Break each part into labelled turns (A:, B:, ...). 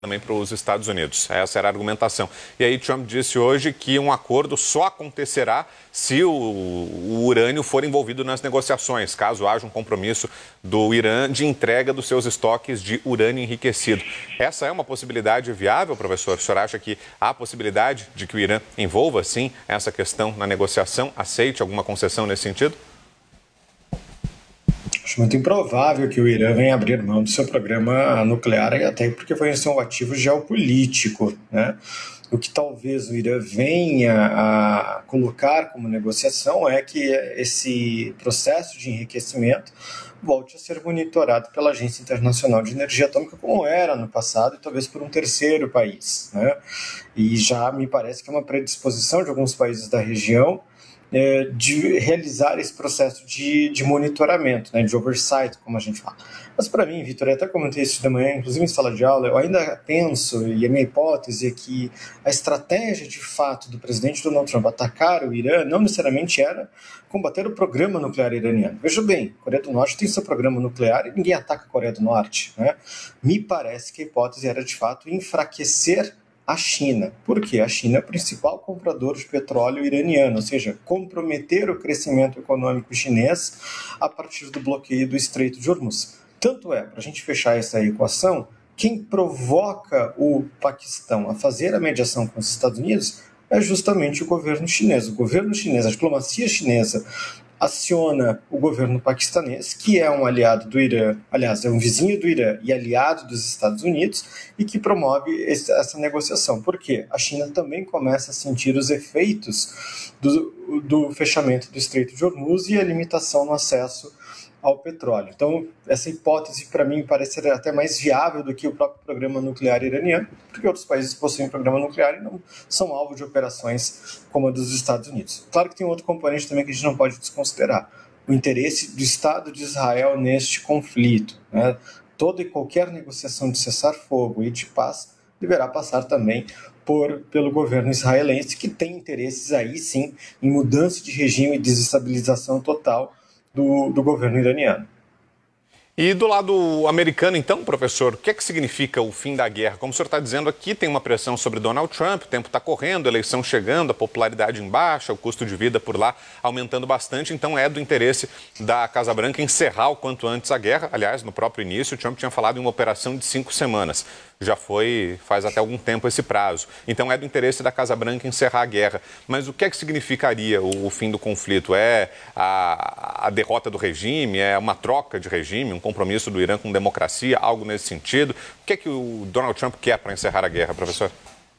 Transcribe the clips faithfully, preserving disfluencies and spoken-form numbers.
A: também para os Estados Unidos. Essa era a argumentação. E aí Trump disse hoje que um acordo só acontecerá se o, o urânio for envolvido nas negociações, caso haja um compromisso do Irã de entrega dos seus estoques de urânio enriquecido. Essa é uma possibilidade viável, professor? O senhor acha que há possibilidade de que o Irã envolva, sim, essa questão na negociação, aceite alguma concessão nesse sentido?
B: Acho muito improvável que o Irã venha abrir mão do seu programa nuclear, até porque foi um ativo geopolítico, né? O que talvez o Irã venha a colocar como negociação é que esse processo de enriquecimento volte a ser monitorado pela Agência Internacional de Energia Atômica, como era no passado, e talvez por um terceiro país, né? E já me parece que é uma predisposição de alguns países da região de realizar esse processo de, de monitoramento, né, de oversight, como a gente fala. Mas para mim, Vitor, eu até comentei isso de manhã, inclusive em sala de aula, eu ainda penso, e a minha hipótese é que a estratégia de fato do presidente Donald Trump atacar o Irã não necessariamente era combater o programa nuclear iraniano. Veja bem, a Coreia do Norte tem seu programa nuclear e ninguém ataca a Coreia do Norte, né? Me parece que a hipótese era de fato enfraquecer a China. Por quê? A China é o principal comprador de petróleo iraniano, ou seja, comprometer o crescimento econômico chinês a partir do bloqueio do Estreito de Hormuz. Tanto é, para a gente fechar essa equação, quem provoca o Paquistão a fazer a mediação com os Estados Unidos é justamente o governo chinês. O governo chinês, a diplomacia chinesa, aciona o governo paquistanês, que é um aliado do Irã, aliás, é um vizinho do Irã e aliado dos Estados Unidos, e que promove esse, essa negociação. Por quê? A China também começa a sentir os efeitos do, do fechamento do Estreito de Hormuz e a limitação no acesso ao petróleo. Então, essa hipótese, para mim, parece ser até mais viável do que o próprio programa nuclear iraniano, porque outros países possuem programa nuclear e não são alvo de operações como a dos Estados Unidos. Claro que tem outro componente também que a gente não pode desconsiderar, o interesse do Estado de Israel neste conflito, né? Toda e qualquer negociação de cessar-fogo e de paz deverá passar também por, pelo governo israelense, que tem interesses aí, sim, em mudança de regime e desestabilização total Do, do governo iraniano.
A: E do lado americano, então, professor, o que é que significa o fim da guerra? Como o senhor está dizendo aqui, tem uma pressão sobre Donald Trump, o tempo está correndo, a eleição chegando, a popularidade em baixa, o custo de vida por lá aumentando bastante, então é do interesse da Casa Branca encerrar o quanto antes a guerra. Aliás, no próprio início, o Trump tinha falado em uma operação de cinco semanas. Já foi, faz até algum tempo esse prazo. Então é do interesse da Casa Branca encerrar a guerra. Mas o que é que significaria o, o fim do conflito? É a, a derrota do regime? É uma troca de regime? Um compromisso do Irã com democracia? Algo nesse sentido? O que é que o Donald Trump quer para encerrar a guerra, professor?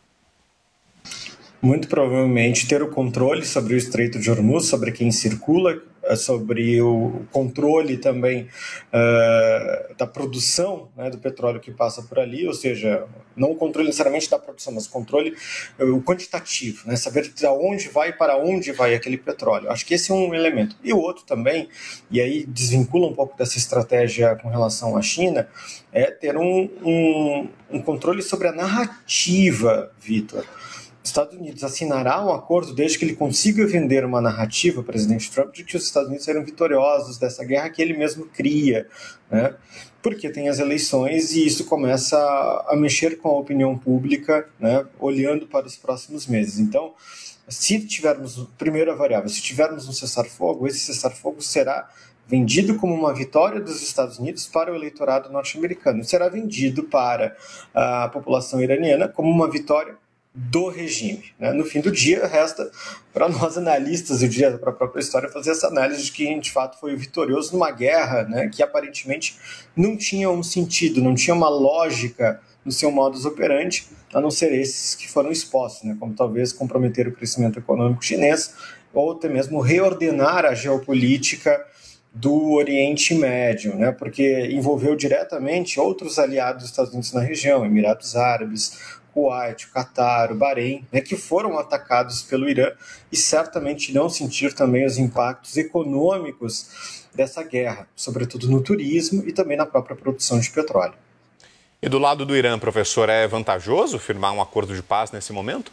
B: Muito provavelmente ter o controle sobre o Estreito de Hormuz, sobre quem circula, sobre o controle também uh, da produção, né, do petróleo que passa por ali, ou seja, não o controle necessariamente da produção, mas o controle uh, o quantitativo, né, saber de onde vai e para onde vai aquele petróleo. Acho que esse é um elemento. E o outro também, e aí desvincula um pouco dessa estratégia com relação à China, é ter um, um, um controle sobre a narrativa, Vitor. Os Estados Unidos assinará um acordo desde que ele consiga vender uma narrativa ao presidente Trump de que os Estados Unidos serão vitoriosos dessa guerra que ele mesmo cria, né? Porque tem as eleições e isso começa a mexer com a opinião pública, né? Olhando para os próximos meses. Então, se tivermos, primeira variável, se tivermos um cessar-fogo, esse cessar-fogo será vendido como uma vitória dos Estados Unidos para o eleitorado norte-americano. Será vendido para a população iraniana como uma vitória do regime, né? No fim do dia, resta para nós analistas, eu diria, para a própria história, fazer essa análise de quem de fato foi vitorioso numa guerra, né, que aparentemente não tinha um sentido, não tinha uma lógica no seu modus operandi, a não ser esses que foram expostos, né, como talvez comprometer o crescimento econômico chinês ou até mesmo reordenar a geopolítica do Oriente Médio, né, porque envolveu diretamente outros aliados dos Estados Unidos na região, Emirados Árabes, Kuwait, o Catar, o Bahrein, né, que foram atacados pelo Irã e certamente irão sentir também os impactos econômicos dessa guerra, sobretudo no turismo e também na própria produção de petróleo.
A: E do lado do Irã, professor, é vantajoso firmar um acordo de paz nesse momento?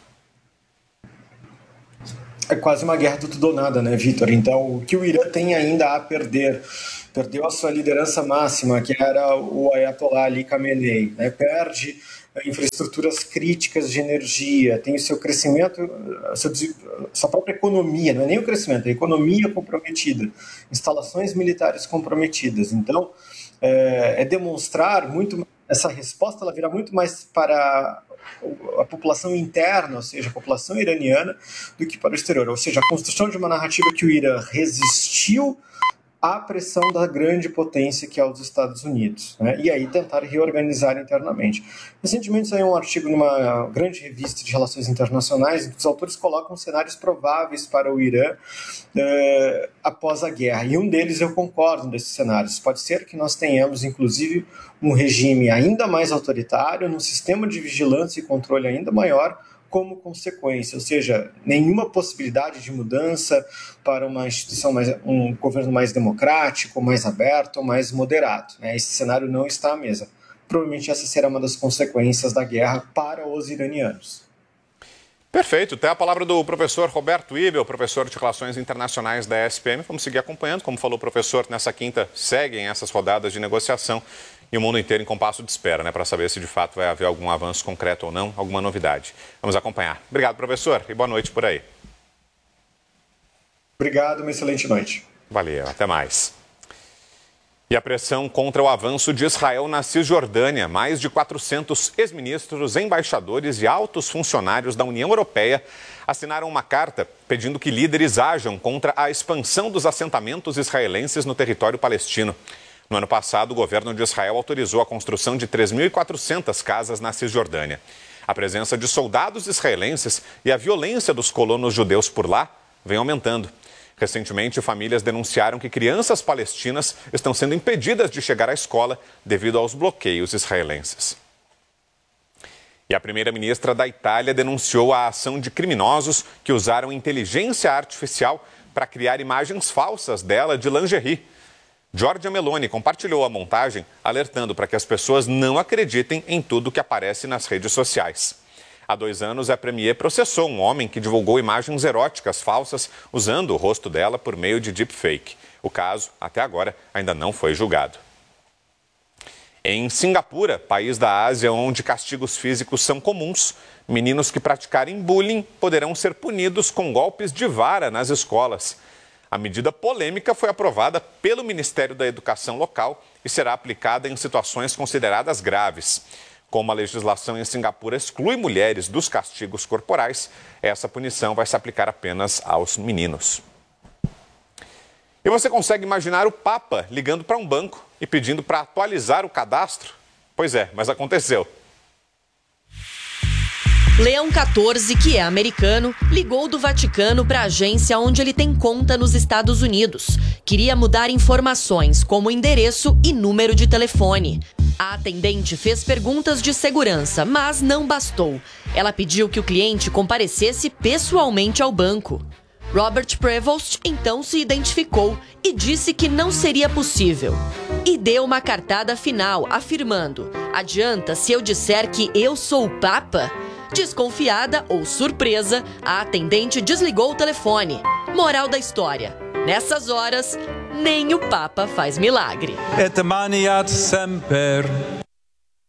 B: É quase uma guerra do tudo ou nada, né, Vitor? Então, o que o Irã tem ainda a perder? Perdeu a sua liderança máxima, que era o Ayatollah Ali Khamenei, né? Perde infraestruturas críticas de energia, tem o seu crescimento, a sua, a sua própria economia, não é nem o crescimento, é a economia comprometida, instalações militares comprometidas. Então, é, é demonstrar muito, essa resposta ela virá muito mais para a população interna, ou seja, a população iraniana, do que para o exterior. Ou seja, a construção de uma narrativa que o Irã resistiu à pressão da grande potência que é os Estados Unidos, né? E aí tentar reorganizar internamente. Recentemente saiu um artigo numa grande revista de relações internacionais em que os autores colocam cenários prováveis para o Irã eh, após a guerra, e um deles eu concordo desses cenários. Pode ser que nós tenhamos, inclusive, um regime ainda mais autoritário, num sistema de vigilância e controle ainda maior, como consequência, ou seja, nenhuma possibilidade de mudança para uma instituição mais, um governo mais democrático, mais aberto, mais moderado, né? Esse cenário não está à mesa. Provavelmente essa será uma das consequências da guerra para os iranianos.
A: Perfeito. Tem a palavra do professor Roberto Ibel, professor de Relações Internacionais da E S P M. Vamos seguir acompanhando. Como falou o professor, nessa quinta seguem essas rodadas de negociação e o mundo inteiro em compasso de espera, né, para saber se de fato vai haver algum avanço concreto ou não, alguma novidade. Vamos acompanhar. Obrigado, professor, e boa noite por aí.
B: Obrigado, uma excelente noite.
A: Valeu, até mais. E a pressão contra o avanço de Israel na Cisjordânia. Mais de quatrocentos ex-ministros, embaixadores e altos funcionários da União Europeia assinaram uma carta pedindo que líderes ajam contra a expansão dos assentamentos israelenses no território palestino. No ano passado, o governo de Israel autorizou a construção de três mil e quatrocentas casas na Cisjordânia. A presença de soldados israelenses e a violência dos colonos judeus por lá vem aumentando. Recentemente, famílias denunciaram que crianças palestinas estão sendo impedidas de chegar à escola devido aos bloqueios israelenses. E a primeira-ministra da Itália denunciou a ação de criminosos que usaram inteligência artificial para criar imagens falsas dela de lingerie. Giorgia Meloni compartilhou a montagem, alertando para que as pessoas não acreditem em tudo que aparece nas redes sociais. Há dois anos, a premier processou um homem que divulgou imagens eróticas falsas usando o rosto dela por meio de deepfake. O caso, até agora, ainda não foi julgado. Em Singapura, país da Ásia onde castigos físicos são comuns, meninos que praticarem bullying poderão ser punidos com golpes de vara nas escolas. A medida polêmica foi aprovada pelo Ministério da Educação local e será aplicada em situações consideradas graves. Como a legislação em Singapura exclui mulheres dos castigos corporais, essa punição vai se aplicar apenas aos meninos. E você consegue imaginar o Papa ligando para um banco e pedindo para atualizar o cadastro? Pois é, mas aconteceu.
C: Leão quatorze, que é americano, ligou do Vaticano para a agência onde ele tem conta nos Estados Unidos. Queria mudar informações, como endereço e número de telefone. A atendente fez perguntas de segurança, mas não bastou. Ela pediu que o cliente comparecesse pessoalmente ao banco. Robert Prevost então se identificou e disse que não seria possível. E deu uma cartada final, afirmando: "Adianta se eu disser que eu sou o Papa?" Desconfiada ou surpresa, a atendente desligou o telefone. Moral da história: nessas horas, nem o Papa faz milagre.
D: Et maniat semper